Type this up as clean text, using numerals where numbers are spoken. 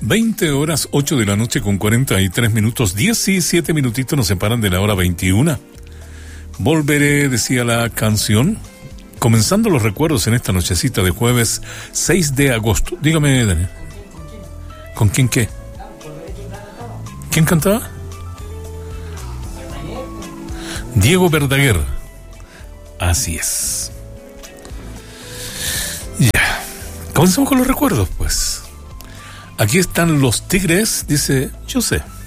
20 horas, 8 de la noche con 43 minutos, 17 minutitos nos separan de la hora 21. Volveré, decía la canción, comenzando los recuerdos en esta nochecita de jueves 6 de agosto. Dígame, Daniel. ¿Con quién qué? ¿Quién cantaba? Diego Verdaguer. Así es. Ya. Comenzamos con los recuerdos, pues. Aquí están los Tigres, dice, yo sé.